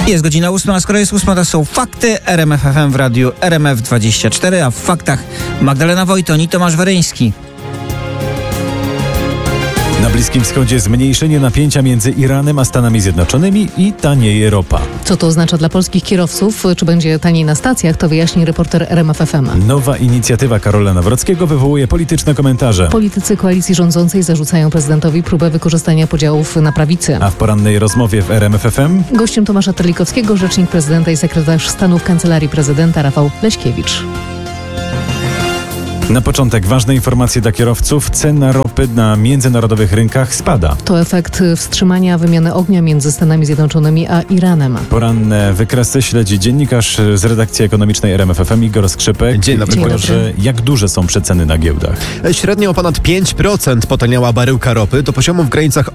Jest godzina 8, a skoro jest 8, to są fakty. RMF FM w radiu RMF24, a w faktach Magdalena Wojton i Tomasz Weryński. Na Bliskim Wschodzie zmniejszenie napięcia między Iranem a Stanami Zjednoczonymi i tanieje ropa. Co to oznacza dla polskich kierowców? Czy będzie taniej na stacjach? To wyjaśni reporter RMF FM. Nowa inicjatywa Karola Nawrockiego wywołuje polityczne komentarze. Politycy koalicji rządzącej zarzucają prezydentowi próbę wykorzystania podziałów na prawicy. A w porannej rozmowie w RMF FM Gościem Tomasza Terlikowskiego rzecznik prezydenta i sekretarz stanu w Kancelarii Prezydenta Rafał Leśkiewicz. na początek ważne informacje dla kierowców. Cena ropy na międzynarodowych rynkach spada. To efekt wstrzymania wymiany ognia między Stanami Zjednoczonymi a Iranem. Poranne wykresy śledzi dziennikarz z redakcji ekonomicznej RMF FM Igor Skrzypek. Dzień dobry. Jak duże są przeceny na giełdach? Średnio o ponad 5% potaniała baryłka ropy do poziomu w granicach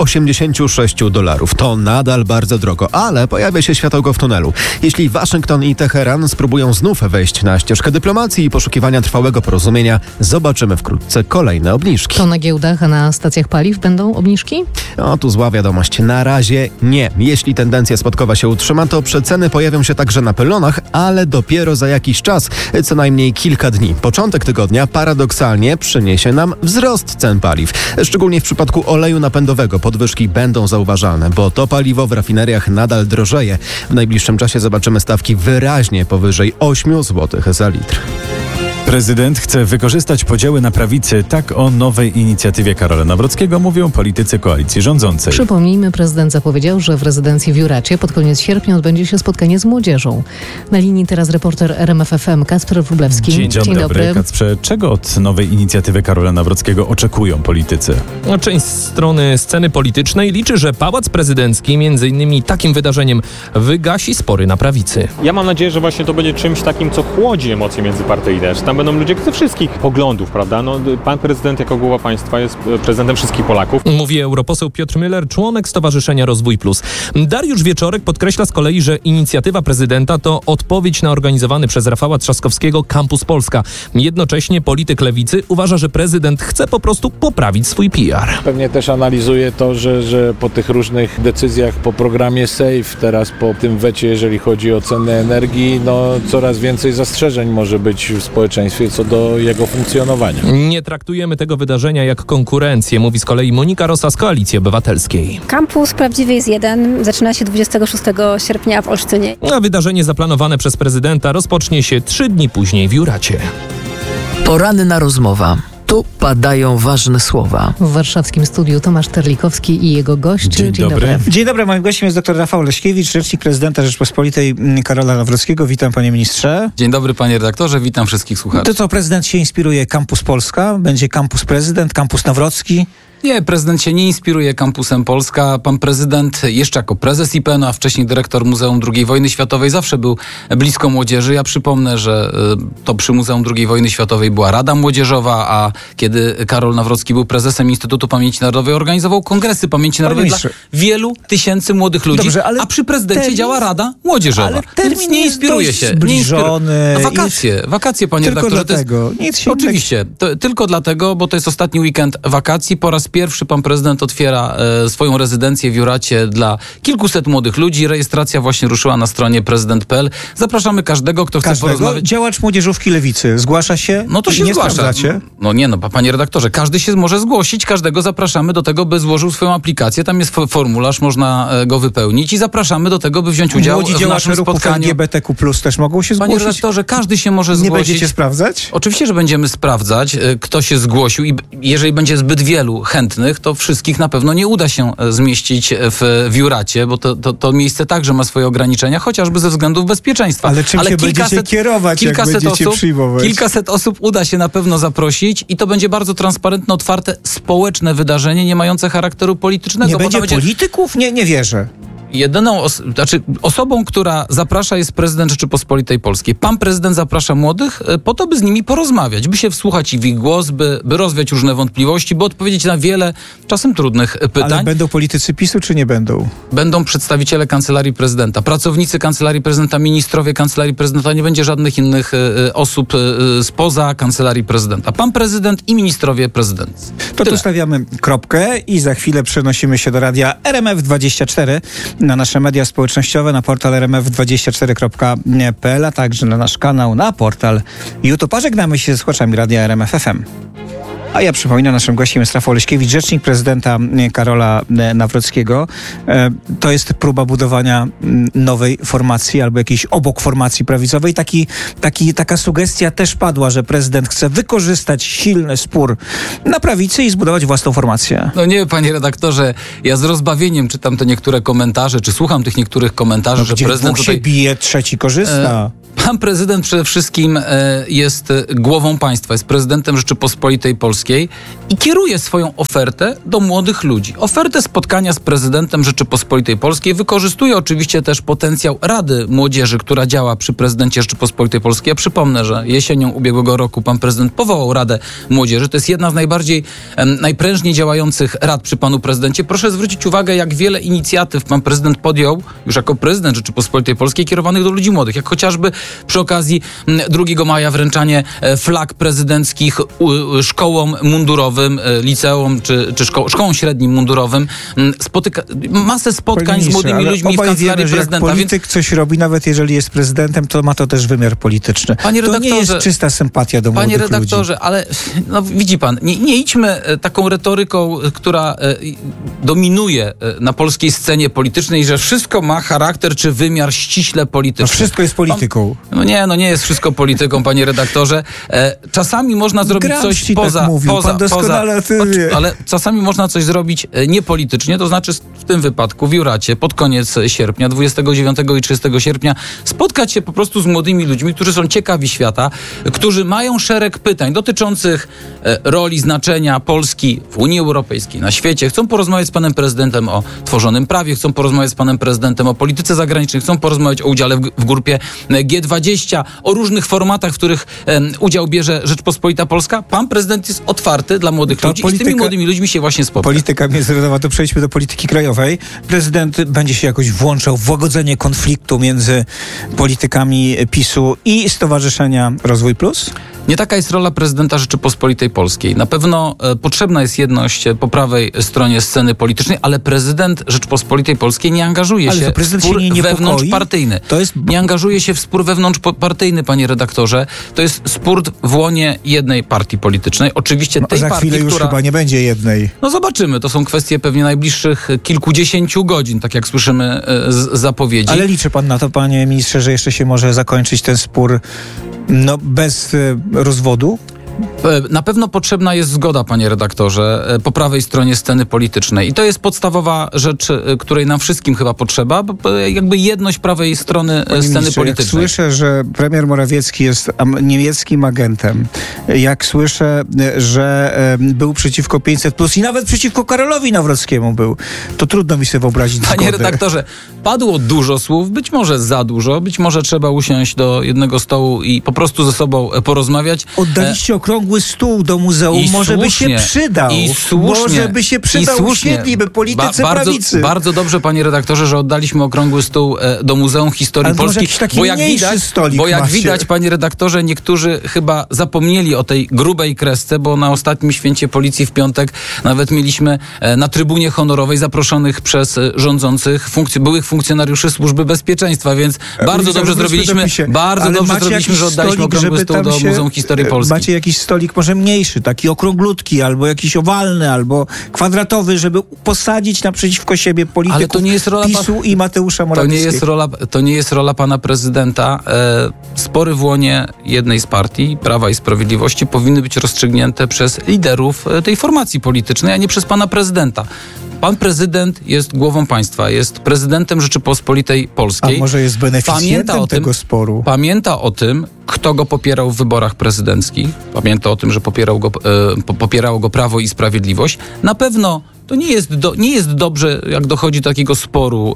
$86. To nadal bardzo drogo, ale pojawia się światełko w tunelu. Jeśli Waszyngton i Teheran spróbują znów wejść na ścieżkę dyplomacji i poszukiwania trwałego porozumienia, zobaczymy wkrótce kolejne obniżki. To na giełdach, a na stacjach paliw będą obniżki? O, tu zła wiadomość. Na razie nie. Jeśli tendencja spadkowa się utrzyma, to przeceny pojawią się także na pylonach, ale dopiero za jakiś czas, co najmniej kilka dni. Początek tygodnia paradoksalnie przyniesie nam wzrost cen paliw. Szczególnie w przypadku oleju napędowego podwyżki będą zauważalne, bo to paliwo w rafineriach nadal drożeje. W najbliższym czasie zobaczymy stawki wyraźnie powyżej 8 zł za litr. Prezydent chce wykorzystać podziały na prawicy. Tak o nowej inicjatywie Karola Nawrockiego mówią politycy koalicji rządzącej. Przypomnijmy, prezydent zapowiedział, że w rezydencji w Juracie pod koniec sierpnia odbędzie się spotkanie z młodzieżą. Na linii teraz reporter RMF FM Kacper Wróblewski. Dzień dobry. Kacprze, czego od nowej inicjatywy Karola Nawrockiego oczekują politycy? Część strony sceny politycznej liczy, że Pałac Prezydencki między innymi takim wydarzeniem wygasi spory na prawicy. Ja mam nadzieję, że właśnie to będzie czymś takim, co chłodzi emocje międzypartyjne. Tam będą ludzie ze wszystkich poglądów, prawda? No, pan prezydent jako głowa państwa jest prezydentem wszystkich Polaków. Mówi europoseł Piotr Müller, członek Stowarzyszenia Rozwój Plus. Dariusz Wieczorek podkreśla z kolei, że inicjatywa prezydenta to odpowiedź na organizowany przez Rafała Trzaskowskiego Campus Polska. Jednocześnie polityk lewicy uważa, że prezydent chce po prostu poprawić swój PR. Pewnie też analizuje to, że po tych różnych decyzjach, po programie SAFE, teraz po tym wecie, jeżeli chodzi o ceny energii, no coraz więcej zastrzeżeń może być w społeczeństwie co do jego funkcjonowania. Nie traktujemy tego wydarzenia jak konkurencję, mówi z kolei Monika Rosa z Koalicji Obywatelskiej. Kampus prawdziwy jest jeden, zaczyna się 26 sierpnia w Olsztynie. A wydarzenie zaplanowane przez prezydenta rozpocznie się 3 dni później w Juracie. Poranna rozmowa. Tu padają ważne słowa. W warszawskim studiu Tomasz Terlikowski i jego gość. Dzień dobry. Dzień dobry, moim gościem jest dr Rafał Leśkiewicz, rzecznik prezydenta Rzeczypospolitej Karola Nawrockiego. Witam, panie ministrze. Dzień dobry, panie redaktorze, witam wszystkich słuchaczy. To co, prezydent się inspiruje Campus Polska? Będzie Campus Prezydent, Campus Nawrocki? Nie, prezydent się nie inspiruje Kampusem Polska. Pan prezydent jeszcze jako prezes IPN-u, a wcześniej dyrektor Muzeum II Wojny Światowej zawsze był blisko młodzieży. Ja przypomnę, że to przy Muzeum II Wojny Światowej była Rada Młodzieżowa, a kiedy Karol Nawrocki był prezesem Instytutu Pamięci Narodowej, organizował kongresy Pamięci Narodowej dla wielu tysięcy młodych ludzi. Dobrze, ale a przy prezydencie działa Rada Młodzieżowa. Ale termin Więc nie inspiruje się. Zbliżony. Wakacje, panie tylko redaktorze. dlatego. Nic się Oczywiście. Tylko dlatego, bo to jest ostatni weekend wakacji. Po raz pierwszy pan prezydent otwiera swoją rezydencję w Juracie dla kilkuset młodych ludzi. Rejestracja właśnie ruszyła na stronie prezydent.pl. Zapraszamy każdego, kto chce porozmawiać. Działacz młodzieżówki lewicy zgłasza się? No to się nie zgłasza. Sprawdzacie? Panie redaktorze, każdy się może zgłosić, każdego zapraszamy do tego, by złożył swoją aplikację. Tam jest formularz, można go wypełnić i zapraszamy do tego, by wziąć udział w naszym spotkaniu. LGBTQ+ też mogą się zgłosić? Panie redaktorze, każdy się może zgłosić. Nie będziecie sprawdzać? Oczywiście, że będziemy sprawdzać, kto się zgłosił i jeżeli będzie zbyt wielu chętnych, to wszystkich na pewno nie uda się zmieścić w Juracie, bo to miejsce także ma swoje ograniczenia, chociażby ze względów bezpieczeństwa. Ale czym się będziecie kierować, jak będziecie przyjmować? Kilkaset osób uda się na pewno zaprosić i to będzie bardzo transparentne, otwarte, społeczne wydarzenie, nie mające charakteru politycznego. Nie będzie polityków? Nie wierzę. Osobą, która zaprasza, jest prezydent Rzeczypospolitej Polskiej. Pan prezydent zaprasza młodych po to, by z nimi porozmawiać, by się wsłuchać w ich głos, by rozwiać różne wątpliwości, by odpowiedzieć na wiele, czasem trudnych pytań. Ale będą politycy PiS-u, czy nie będą? Będą przedstawiciele Kancelarii Prezydenta, pracownicy Kancelarii Prezydenta, ministrowie Kancelarii Prezydenta, nie będzie żadnych innych osób spoza Kancelarii Prezydenta. Pan prezydent i ministrowie prezydenccy. To tu stawiamy kropkę i za chwilę przenosimy się do radia RMF24. na nasze media społecznościowe, na portal rmf24.pl, a także na nasz kanał, na portal YouTube. A żegnamy się ze słuchaczami Radia RMF FM. A ja przypominam, naszym gościem jest Rafał Leśkiewicz, rzecznik prezydenta Karola Nawrockiego. To jest próba budowania nowej formacji albo jakiejś obok formacji prawicowej. Taka sugestia też padła, że prezydent chce wykorzystać silny spór na prawicy i zbudować własną formację. No nie, panie redaktorze, ja z rozbawieniem czytam te niektóre komentarze, czy słucham tych niektórych komentarzy, że prezydent tutaj się bije, trzeci korzysta. Pan prezydent przede wszystkim jest głową państwa, jest prezydentem Rzeczypospolitej Polskiej i kieruje swoją ofertę do młodych ludzi. Ofertę spotkania z prezydentem Rzeczypospolitej Polskiej wykorzystuje oczywiście też potencjał Rady Młodzieży, która działa przy prezydencie Rzeczypospolitej Polskiej. Ja przypomnę, że jesienią ubiegłego roku pan prezydent powołał Radę Młodzieży. To jest jedna z najprężniej działających rad przy panu prezydencie. Proszę zwrócić uwagę, jak wiele inicjatyw pan prezydent podjął już jako prezydent Rzeczypospolitej Polskiej kierowanych do ludzi młodych, jak chociażby przy okazji 2 maja wręczanie flag prezydenckich szkołom mundurowym, liceum czy szkołom średnim mundurowym. Masę spotkań z młodymi ludźmi w kancelarii prezydenta. Jak polityk coś robi, nawet jeżeli jest prezydentem, to ma to też wymiar polityczny. To nie jest czysta sympatia do młodych ludzi. Panie redaktorze, ale widzi pan, nie idźmy taką retoryką, która dominuje na polskiej scenie politycznej, że wszystko ma charakter czy wymiar ściśle polityczny. No wszystko jest polityką. Nie jest wszystko polityką, panie redaktorze. Czasami można zrobić coś ale czasami można coś zrobić niepolitycznie, to znaczy w tym wypadku w Juracie pod koniec sierpnia, 29 i 30 sierpnia spotkać się po prostu z młodymi ludźmi, którzy są ciekawi świata, którzy mają szereg pytań dotyczących roli, znaczenia Polski w Unii Europejskiej, na świecie. Chcą porozmawiać z panem prezydentem o tworzonym prawie, chcą porozmawiać z panem prezydentem o polityce zagranicznej, chcą porozmawiać o udziale w grupie G20, o różnych formatach, w których udział bierze Rzeczpospolita Polska. Pan prezydent jest otwarty dla młodych ludzi i z tymi młodymi ludźmi się właśnie spotka. Polityka międzynarodowa, to przejdźmy do polityki krajowej. Prezydent będzie się jakoś włączał w łagodzenie konfliktu między politykami PiS-u i Stowarzyszenia Rozwój Plus? Nie taka jest rola prezydenta Rzeczypospolitej Polskiej. Na pewno potrzebna jest jedność po prawej stronie sceny politycznej, ale prezydent Rzeczypospolitej Polskiej nie angażuje się w spór wewnątrzpartyjny. Nie angażuje się w spór wewnątrzpartyjny, panie redaktorze. To jest spór w łonie jednej partii politycznej. Oczywiście tej za partii, chwilę już chyba nie będzie jednej. No zobaczymy. To są kwestie pewnie najbliższych kilkudziesięciu godzin, tak jak słyszymy z zapowiedzi. Ale liczy pan na to, panie ministrze, że jeszcze się może zakończyć ten spór bez rozwodu? Na pewno potrzebna jest zgoda, panie redaktorze, po prawej stronie sceny politycznej. I to jest podstawowa rzecz, której nam wszystkim chyba potrzeba, jakby jedność prawej strony sceny politycznej. Jak słyszę, że premier Morawiecki jest niemieckim agentem, jak słyszę, że był przeciwko 500+, i nawet przeciwko Karolowi Nawrockiemu był, to trudno mi sobie wyobrazić zgodę. Panie redaktorze, padło dużo słów, być może za dużo, być może trzeba usiąść do jednego stołu i po prostu ze sobą porozmawiać. Oddaliście okrągły stół do muzeum, może by się przydał. Może by się przydał, usiedliby politycy prawicy. Bardzo dobrze, panie redaktorze, że oddaliśmy okrągły stół do Muzeum Historii Polski. Bo jak widać, panie redaktorze, niektórzy chyba zapomnieli o tej grubej kresce, bo na ostatnim święcie policji w piątek nawet mieliśmy na trybunie honorowej zaproszonych przez rządzących byłych funkcjonariuszy Służby Bezpieczeństwa, więc bardzo dobrze zrobiliśmy, że oddaliśmy okrągły stół do Muzeum Historii Polski. Macie jakiś stolik może mniejszy, taki okrąglutki, albo jakiś owalny, albo kwadratowy, żeby posadzić naprzeciwko siebie polityków PiS-u i Mateusza Morawieckiego. To nie jest rola pana prezydenta. Spory w łonie jednej z partii, Prawa i Sprawiedliwości, powinny być rozstrzygnięte przez liderów tej formacji politycznej, a nie przez pana prezydenta. Pan prezydent jest głową państwa, jest prezydentem Rzeczypospolitej Polskiej. A może jest beneficjentem tego sporu? Pamięta o tym, kto go popierał w wyborach prezydenckich. Pamięta o tym, że popierało go Prawo i Sprawiedliwość. Na pewno to nie jest dobrze, jak dochodzi do takiego sporu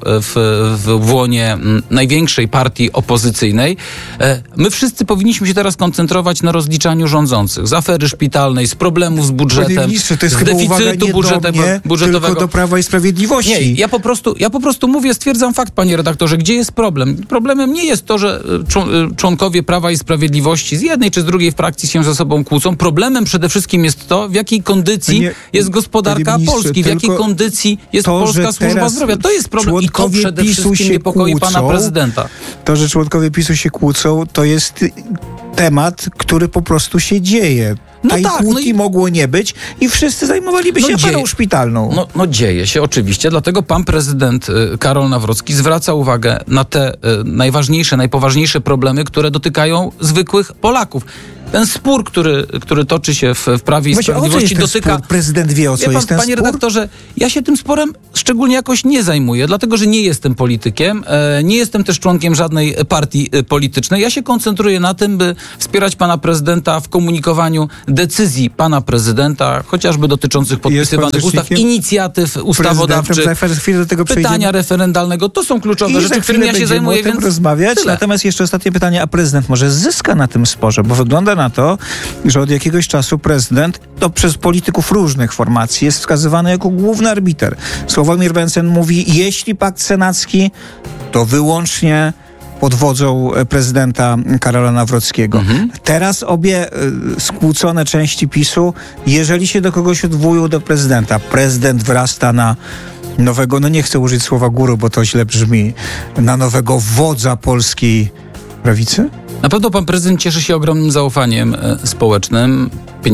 w łonie największej partii opozycyjnej. My wszyscy powinniśmy się teraz koncentrować na rozliczaniu rządzących. Z afery szpitalnej, z problemów z budżetem, z deficytu budżetowego. Tylko do Prawa i Sprawiedliwości. Nie, ja po prostu mówię, stwierdzam fakt, panie redaktorze, gdzie jest problem. Problemem nie jest to, że członkowie Prawa i Sprawiedliwości z jednej czy z drugiej frakcji się ze sobą kłócą. Problemem przede wszystkim jest to, w jakiej kondycji jest gospodarka Polski. i w jakiej kondycji jest polska służba zdrowia. To jest problem i to przede wszystkim niepokoi pana prezydenta. To, że członkowie PiS-u się kłócą, to jest temat, który po prostu się dzieje. Kłótni mogło nie być i wszyscy zajmowaliby się aferą szpitalną. Dzieje się oczywiście, dlatego pan prezydent Karol Nawrocki zwraca uwagę na te najważniejsze, najpoważniejsze problemy, które dotykają zwykłych Polaków. Ten spór, który toczy się w Prawie i Sprawiedliwości, dotyka... Spór? Prezydent wie, o co jest ten panie spór? redaktorze, ja się tym sporem szczególnie jakoś nie zajmuję, dlatego że nie jestem politykiem, nie jestem też członkiem żadnej partii politycznej. Ja się koncentruję na tym, by wspierać pana prezydenta w komunikowaniu decyzji pana prezydenta, chociażby dotyczących podpisywanych ustaw, inicjatyw ustawodawczych, pytania referendalnego. To są kluczowe rzeczy, którymi ja się zajmuję, więc rozmawiać. tyle. Natomiast jeszcze ostatnie pytanie, a prezydent może zyska na tym sporze, bo wygląda na to, że od jakiegoś czasu prezydent, to przez polityków różnych formacji, jest wskazywany jako główny arbiter. Sławomir Mencen mówi, jeśli pakt senacki, to wyłącznie pod wodzą prezydenta Karola Nawrockiego. Teraz obie skłócone części PiS-u, jeżeli się do kogoś odwołują do prezydenta, prezydent wyrasta na nowego, nie chcę użyć słowa guru, bo to źle brzmi, na nowego wodza polskiej prawicy? Na pewno pan prezydent cieszy się ogromnym zaufaniem społecznym.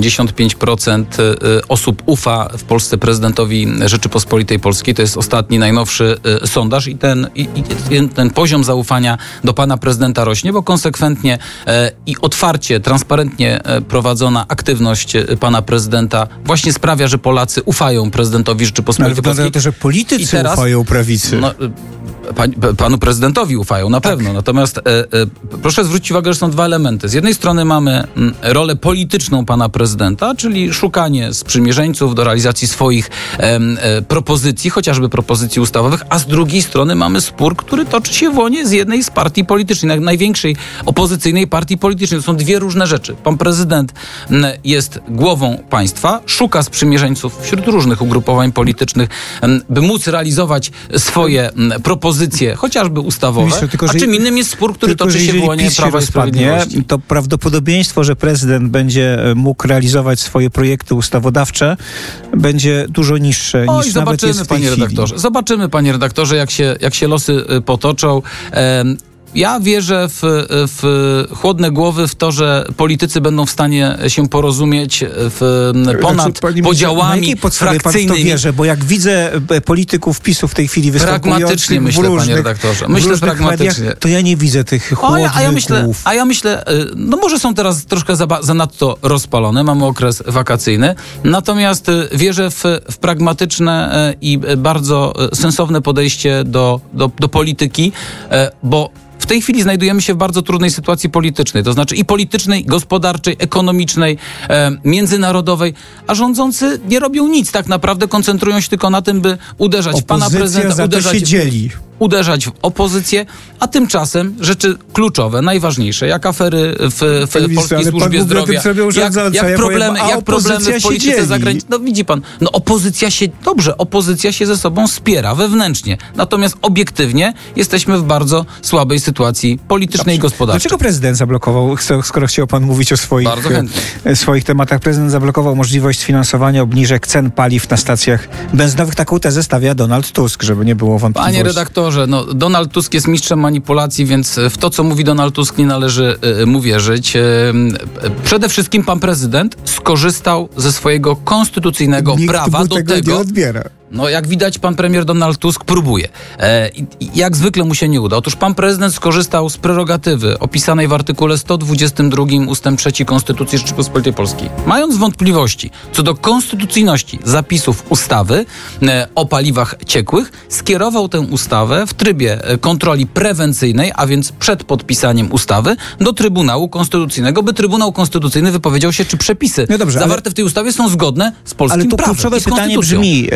55% osób ufa w Polsce prezydentowi Rzeczypospolitej Polskiej. To jest ostatni, najnowszy sondaż i ten poziom zaufania do pana prezydenta rośnie, bo konsekwentnie i otwarcie, transparentnie prowadzona aktywność pana prezydenta właśnie sprawia, że Polacy ufają prezydentowi Rzeczypospolitej Polskiej. Ale to, że politycy ufają prawicy. Panu prezydentowi ufają, na pewno. Natomiast proszę zwrócić uwagę, że są dwa elementy. Z jednej strony mamy rolę polityczną pana prezydenta, czyli szukanie sprzymierzeńców do realizacji swoich propozycji, chociażby propozycji ustawowych, a z drugiej strony mamy spór, który toczy się w łonie z jednej z partii politycznej, największej opozycyjnej partii politycznej. To są dwie różne rzeczy. Pan prezydent jest głową państwa, szuka sprzymierzeńców wśród różnych ugrupowań politycznych, by móc realizować swoje propozycje, chociażby ustawowe, a czym innym jest spór, który toczy się w łonie Prawa i Sprawiedliwości. To prawdopodobieństwo, że prezydent będzie mógł realizować swoje projekty ustawodawcze, będzie dużo niższe niż nawet jest w tej chwili. Zobaczymy, panie redaktorze, jak się losy potoczą. Ja wierzę w chłodne głowy, w to, że politycy będą w stanie się porozumieć ponad podziałami frakcyjnymi. Pan w to wierzy, bo jak widzę polityków PiS-u w tej chwili występujących pragmatycznie myślę, panie redaktorze. Myślę pragmatycznie. Mediach, to ja nie widzę tych chłodnych głów. A ja myślę, może są teraz troszkę zanadto rozpalone, mamy okres wakacyjny, natomiast wierzę w pragmatyczne i bardzo sensowne podejście do polityki, bo w tej chwili znajdujemy się w bardzo trudnej sytuacji politycznej, to znaczy i politycznej, gospodarczej, ekonomicznej, międzynarodowej, a rządzący nie robią nic tak naprawdę, koncentrują się tylko na tym, by uderzać w pana prezydenta, uderzać w opozycję, a tymczasem rzeczy kluczowe, najważniejsze, jak afery w Polskiej Służbie Zdrowia, jak problemy w polityce zagranicznej. No widzi pan, opozycja się ze sobą spiera wewnętrznie, natomiast obiektywnie jesteśmy w bardzo słabej sytuacji politycznej i gospodarczej. Dlaczego prezydent zablokował, skoro chciał pan mówić o swoich tematach, prezydent zablokował możliwość sfinansowania obniżek cen paliw na stacjach benzynowych? Taką tezę stawia Donald Tusk, żeby nie było wątpliwości. Panie redaktorze, Donald Tusk jest mistrzem manipulacji, więc w to, co mówi Donald Tusk, nie należy mu wierzyć. Przede wszystkim pan prezydent skorzystał ze swojego konstytucyjnego prawa do tego. Nie odbiera. Jak widać, pan premier Donald Tusk próbuje. Jak zwykle mu się nie uda. Otóż pan prezydent skorzystał z prerogatywy opisanej w artykule 122 ust. 3 Konstytucji Rzeczypospolitej Polskiej. Mając wątpliwości co do konstytucyjności zapisów ustawy o paliwach ciekłych, skierował tę ustawę w trybie kontroli prewencyjnej, a więc przed podpisaniem ustawy, do Trybunału Konstytucyjnego, by Trybunał Konstytucyjny wypowiedział się, czy przepisy zawarte w tej ustawie są zgodne z polskim prawem. Ale to kluczowe pytanie brzmi, czy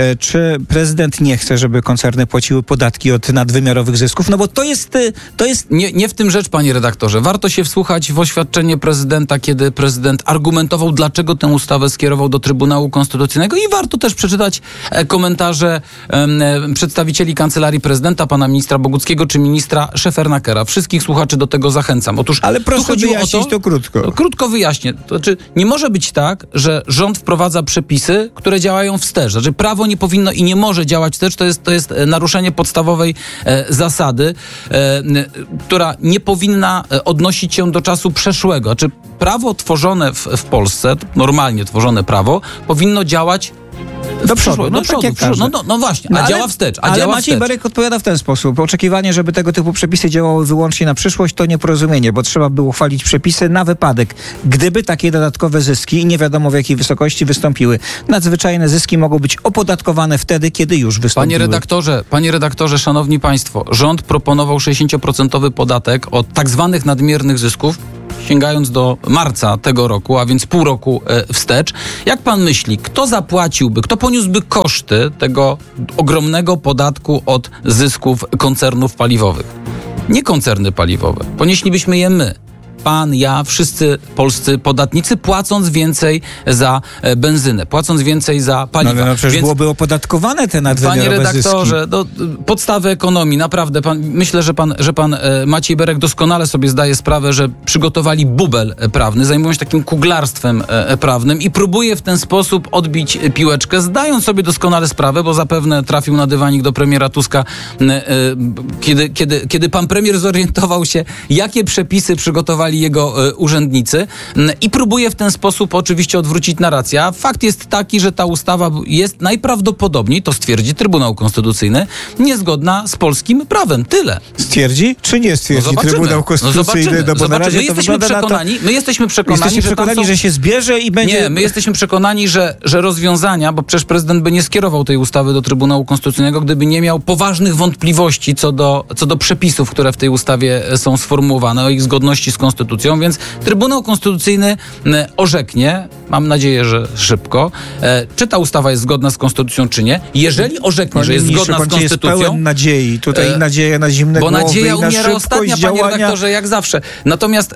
że prezydent nie chce, żeby koncerny płaciły podatki od nadwymiarowych zysków? No bo to jest... Nie w tym rzecz, panie redaktorze. Warto się wsłuchać w oświadczenie prezydenta, kiedy prezydent argumentował, dlaczego tę ustawę skierował do Trybunału Konstytucyjnego, i warto też przeczytać komentarze przedstawicieli Kancelarii Prezydenta, pana ministra Boguckiego czy ministra Szefernakera. Wszystkich słuchaczy do tego zachęcam. Otóż ale proszę wyjaśnić to krótko. Krótko wyjaśnię. To znaczy, nie może być tak, że rząd wprowadza przepisy, które działają wstecz. Znaczy, prawo nie powinno i nie może działać wstecz. To jest naruszenie podstawowej zasady, która nie powinna odnosić się do czasu przeszłego. Znaczy, prawo tworzone w Polsce, normalnie tworzone prawo, powinno działać do przodu. No właśnie, a działa wstecz. Ale Maciej Berek odpowiada w ten sposób. Oczekiwanie, żeby tego typu przepisy działały wyłącznie na przyszłość, to nieporozumienie, bo trzeba było uchwalić przepisy na wypadek, gdyby takie dodatkowe zyski, i nie wiadomo w jakiej wysokości, wystąpiły. Nadzwyczajne zyski mogą być opodatkowane wtedy, kiedy już wystąpiły. Panie redaktorze, szanowni państwo, rząd proponował 60% podatek od tak zwanych nadmiernych zysków, sięgając do marca tego roku, a więc pół roku wstecz. Jak pan myśli, kto zapłaciłby, kto poniósłby koszty tego ogromnego podatku od zysków koncernów paliwowych? Nie koncerny paliwowe. Ponieślibyśmy je my. Pan, ja, wszyscy polscy podatnicy, płacąc więcej za benzynę, płacąc więcej za paliwo. No przecież byłoby opodatkowane te nadwymiarowe zyski. Panie redaktorze, podstawy ekonomii, naprawdę, myślę, że pan Maciej Berek doskonale sobie zdaje sprawę, że przygotowali bubel prawny, zajmują się takim kuglarstwem prawnym i próbuje w ten sposób odbić piłeczkę, zdając sobie doskonale sprawę, bo zapewne trafił na dywanik do premiera Tuska, kiedy pan premier zorientował się, jakie przepisy przygotowali jego urzędnicy, i próbuje w ten sposób oczywiście odwrócić narrację. A fakt jest taki, że ta ustawa jest najprawdopodobniej, to stwierdzi Trybunał Konstytucyjny, niezgodna z polskim prawem. Tyle. Stwierdzi, czy nie stwierdzi Trybunał Konstytucyjny? No bo my jesteśmy przekonani, że się zbierze i będzie... Nie, my jesteśmy przekonani, że rozwiązania, bo przecież prezydent by nie skierował tej ustawy do Trybunału Konstytucyjnego, gdyby nie miał poważnych wątpliwości co do przepisów, które w tej ustawie są sformułowane, o ich zgodności z konstytucją, więc Trybunał Konstytucyjny orzeknie, mam nadzieję, że szybko, czy ta ustawa jest zgodna z konstytucją, czy nie. Jeżeli orzeknie, że jest zgodna z konstytucją... Jest pełen nadziei. Tutaj nadzieja na zimne głowy, bo nadzieja na umiera ostatnia, działania. panie redaktorze, jak zawsze. Natomiast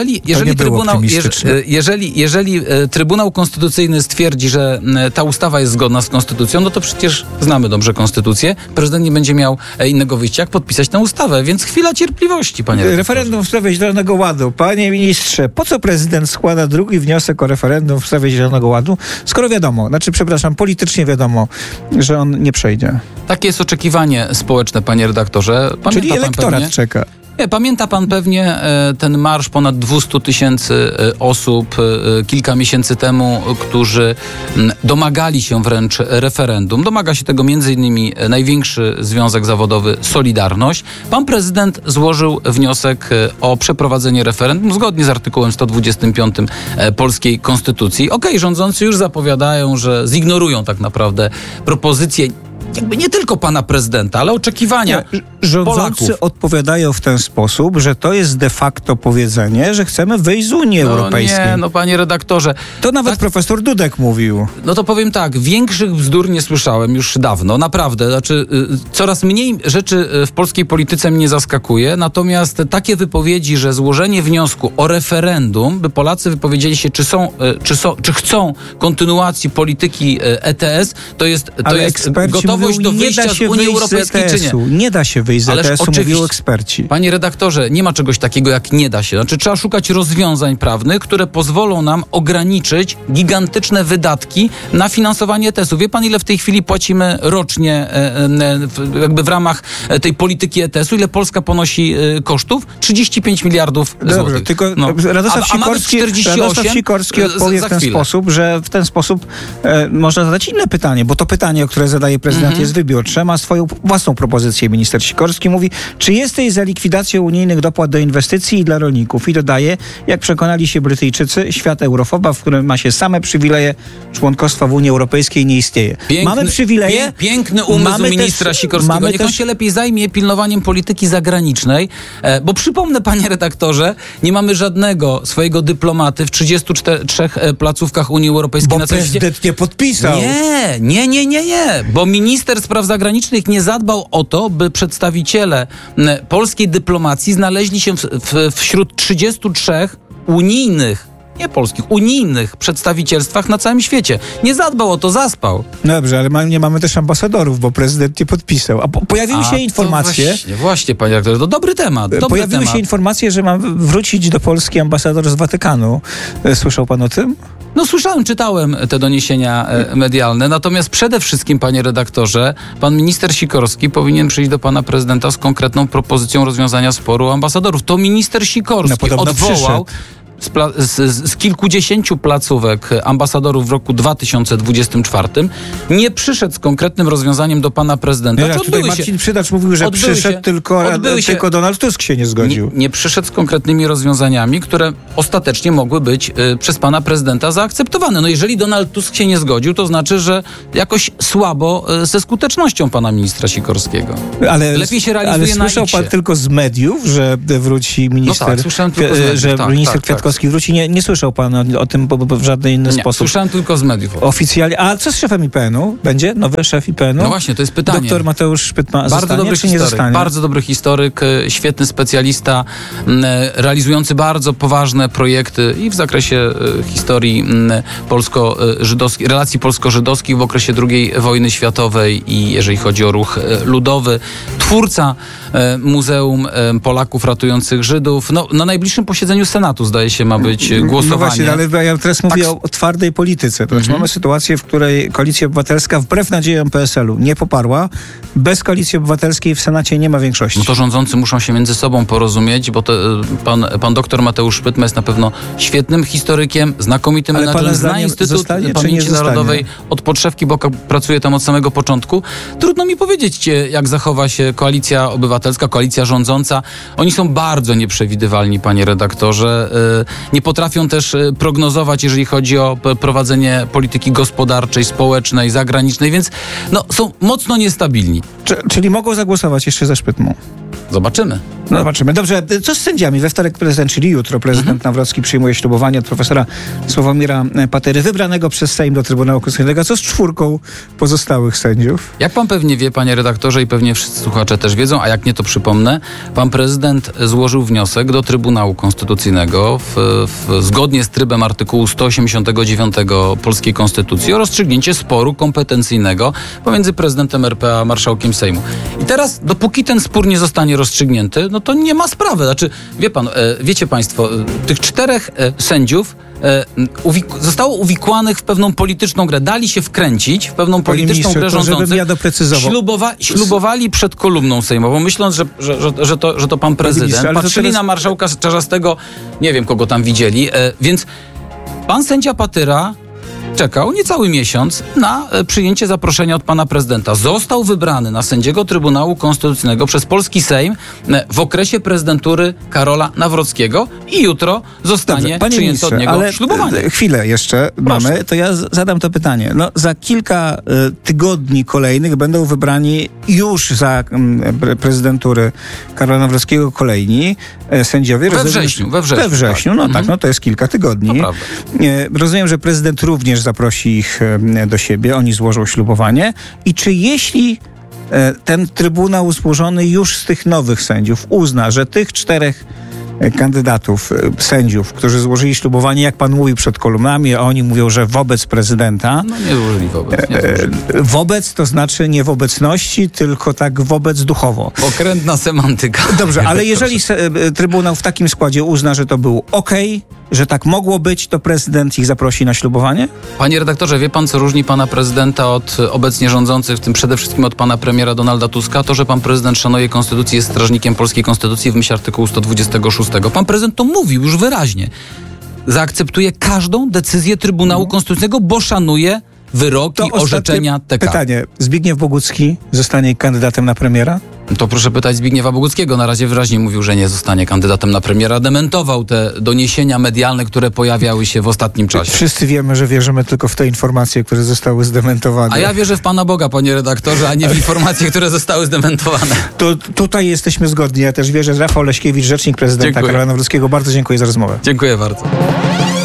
jeżeli Trybunał Konstytucyjny stwierdzi, że ta ustawa jest zgodna z konstytucją, no to przecież znamy dobrze konstytucję. Prezydent nie będzie miał innego wyjścia, jak podpisać tę ustawę, więc chwila cierpliwości, panie redaktorze. Referendum w sprawie Zielonego Ładu. Panie ministrze, po co prezydent składa drugi wniosek o referendum w sprawie Zielonego Ładu, skoro politycznie wiadomo, że on nie przejdzie? Takie jest oczekiwanie społeczne, panie redaktorze. Czyli elektorat czeka. Nie, pamięta pan pewnie ten marsz ponad 200 000 osób kilka miesięcy temu, którzy domagali się wręcz referendum. Domaga się tego m.in. największy związek zawodowy Solidarność. Pan prezydent złożył wniosek o przeprowadzenie referendum zgodnie z artykułem 125 polskiej konstytucji. Rządzący już zapowiadają, że zignorują tak naprawdę propozycję jakby nie tylko pana prezydenta, ale oczekiwania Rządzący Polaków. Odpowiadają w ten sposób, że to jest de facto powiedzenie, że chcemy wyjść z Unii Europejskiej. Nie, panie redaktorze. To nawet profesor Dudek mówił. No to powiem tak, większych bzdur nie słyszałem już dawno, naprawdę. Znaczy, coraz mniej rzeczy w polskiej polityce mnie zaskakuje, natomiast takie wypowiedzi, że złożenie wniosku o referendum, by Polacy wypowiedzieli się, czy chcą kontynuacji polityki ETS, to jest gotowość do wyjścia z Unii Europejskiej, czy nie? Nie da się wyjść z ETS-u, mówią eksperci. Panie redaktorze, nie ma czegoś takiego jak nie da się. Znaczy, trzeba szukać rozwiązań prawnych, które pozwolą nam ograniczyć gigantyczne wydatki na finansowanie ETS-u. Wie pan, ile w tej chwili płacimy rocznie jakby w ramach tej polityki ETS-u? Ile Polska ponosi kosztów? 35 miliardów złotych. Dobrze, tylko Radosław Sikorski odpowie w ten sposób, że w ten sposób można zadać inne pytanie, bo to pytanie, które zadaje prezydent prezydent jest wybiórczy, ma swoją własną propozycję. Minister Sikorski mówi, czy jesteś za likwidacją unijnych dopłat do inwestycji i dla rolników? I dodaje, jak przekonali się Brytyjczycy, świat eurofoba, w którym ma się same przywileje członkostwa w Unii Europejskiej, nie istnieje. Mamy przywileje. Piękny umysł ministra Sikorskiego. Niech on się lepiej zajmie pilnowaniem polityki zagranicznej, bo przypomnę, panie redaktorze, nie mamy żadnego swojego dyplomaty w 33 placówkach Unii Europejskiej na całym świecie. Prezydent nie podpisał. Nie, bo minister spraw zagranicznych nie zadbał o to, by przedstawiciele polskiej dyplomacji znaleźli się wśród 33 unijnych, nie polskich, unijnych przedstawicielstwach na całym świecie. Nie zadbał o to, zaspał. Dobrze, ale nie mamy też ambasadorów, bo prezydent nie podpisał. A pojawiły się informacje... Właśnie, panie redaktorze, to dobry temat. Pojawiły się informacje, że ma wrócić do Polski ambasador z Watykanu. Słyszał pan o tym? No słyszałem, czytałem te doniesienia medialne, natomiast przede wszystkim, panie redaktorze, pan minister Sikorski powinien przyjść do pana prezydenta z konkretną propozycją rozwiązania sporu ambasadorów. To minister Sikorski odwołał z kilkudziesięciu placówek ambasadorów w roku 2024 nie przyszedł z konkretnym rozwiązaniem do pana prezydenta. Tutaj Marcin Przydacz mówił, że przyszedł, tylko Donald Tusk się nie zgodził. Nie przyszedł z konkretnymi rozwiązaniami, które ostatecznie mogły być przez pana prezydenta zaakceptowane. No jeżeli Donald Tusk się nie zgodził, to znaczy, że jakoś słabo ze skutecznością pana ministra Sikorskiego. Lepiej się realizuje ale słyszał pan tylko z mediów, że wróci minister... No tak, słyszałem tylko z mediów. Że minister Kwiatkowski wróci. Nie słyszał pan o tym w żaden inny sposób. Słyszałem tylko z mediów. Oficjalnie. A co z szefem IPN-u? Będzie nowy szef IPN-u? No właśnie, to jest pytanie. Doktor Mateusz Szpytma bardzo dobry historyk, świetny specjalista, realizujący bardzo poważne projekty i w zakresie historii polsko-żydowskiej, relacji polsko-żydowskich w okresie II wojny światowej i jeżeli chodzi o ruch ludowy. Twórca Muzeum Polaków Ratujących Żydów. No, na najbliższym posiedzeniu Senatu, zdaje się, ma być głosowanie. No właśnie, ale ja teraz mówię o twardej polityce. To znaczy mamy sytuację, w której Koalicja Obywatelska wbrew nadziejom PSL-u nie poparła. Bez Koalicji Obywatelskiej w Senacie nie ma większości. No to rządzący muszą się między sobą porozumieć, bo pan doktor Mateusz Szpytma jest na pewno świetnym historykiem, znakomitym menadżerem, zna Instytut Pamięci Narodowej od podszewki, bo pracuje tam od samego początku. Trudno mi powiedzieć, jak zachowa się Koalicja Obywatelska, koalicja rządząca. Oni są bardzo nieprzewidywalni, panie redaktorze. Nie potrafią też prognozować, jeżeli chodzi o prowadzenie polityki gospodarczej, społecznej, zagranicznej, więc są mocno niestabilni. Czyli mogą zagłosować jeszcze za Szpytmą? Zobaczymy. No, zobaczymy. Dobrze, co z sędziami? We wtorek prezydent, czyli jutro, prezydent Nawrocki przyjmuje ślubowanie od profesora Sławomira Patery, wybranego przez Sejm do Trybunału Konstytucyjnego. Co z 4 pozostałych sędziów? Jak pan pewnie wie, panie redaktorze, i pewnie wszyscy słuchacze też wiedzą, a jak nie, to przypomnę, pan prezydent złożył wniosek do Trybunału Konstytucyjnego zgodnie z trybem artykułu 189 Polskiej Konstytucji o rozstrzygnięcie sporu kompetencyjnego pomiędzy prezydentem RP a marszałkiem Sejmu. I teraz, dopóki ten spór nie zostanie rozstrzygnięty, no to nie ma sprawy. Znaczy, wiecie państwo, tych 4 sędziów zostało uwikłanych w pewną polityczną grę. Dali się wkręcić w pewną polityczną grę rządzących. Ślubowali przed kolumną sejmową, myśląc, że to pan prezydent. Patrzyli na marszałka Czarzastego, nie wiem, kogo tam widzieli, więc pan sędzia Patyra czekał niecały miesiąc na przyjęcie zaproszenia od pana prezydenta. Został wybrany na sędziego Trybunału Konstytucyjnego przez polski Sejm w okresie prezydentury Karola Nawrockiego i jutro zostanie przyjęte od niego ślubowanie. Chwilę jeszcze mamy, to ja zadam to pytanie. Za kilka tygodni kolejnych będą wybrani już za prezydentury Karola Nawrockiego kolejni sędziowie. We wrześniu, tak. To jest kilka tygodni. Rozumiem, że prezydent również zaprosi ich do siebie, oni złożą ślubowanie. I czy jeśli ten trybunał złożony już z tych nowych sędziów uzna, że tych 4 kandydatów, sędziów, którzy złożyli ślubowanie, jak pan mówi, przed kolumnami, a oni mówią, że wobec prezydenta. No nie złożyli wobec. Wobec to znaczy nie w obecności, tylko tak wobec duchowo. Pokrętna semantyka. Dobrze, ale jeżeli Trybunał w takim składzie uzna, że to był że tak mogło być, to prezydent ich zaprosi na ślubowanie? Panie redaktorze, wie pan, co różni pana prezydenta od obecnie rządzących, w tym przede wszystkim od pana premiera Donalda Tuska? To, że pan prezydent szanuje konstytucję, jest strażnikiem polskiej konstytucji w myśl artykułu 126. Pan prezydent to mówił już wyraźnie. Zaakceptuje każdą decyzję Trybunału Konstytucyjnego, bo szanuje wyroki, orzeczenia TK. Pytanie. Zbigniew Bogucki zostanie kandydatem na premiera? To proszę pytać Zbigniewa Boguckiego. Na razie wyraźnie mówił, że nie zostanie kandydatem na premiera. Dementował te doniesienia medialne, które pojawiały się w ostatnim czasie. Wszyscy wiemy, że wierzymy tylko w te informacje, które zostały zdementowane. A ja wierzę w Pana Boga, panie redaktorze, a nie w informacje, które zostały zdementowane. To tutaj jesteśmy zgodni. Ja też wierzę. Rafał Leśkiewicz, rzecznik prezydenta Karola Nawrockiego. Bardzo dziękuję za rozmowę. Dziękuję bardzo.